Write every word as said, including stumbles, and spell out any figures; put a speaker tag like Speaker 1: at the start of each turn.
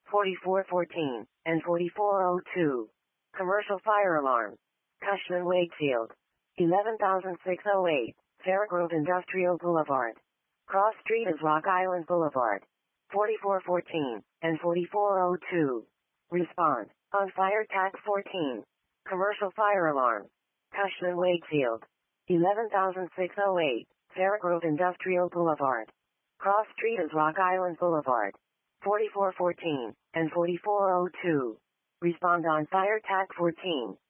Speaker 1: forty-four fourteen, and forty-four oh two. Commercial fire alarm. Cushman Wakefield. eleven thousand six hundred eight, Fairgrove Industrial Boulevard. Cross Street is Rock Island Boulevard. forty-four fourteen, and forty-four oh two. Respond. On fire tag fourteen. Commercial fire alarm. Cushman Wakefield. eleven thousand six hundred eight, Fairgrove Industrial Boulevard. Cross Street is Rock Island Boulevard. forty-four fourteen, and forty-four oh two. Respond on fire tag fourteen.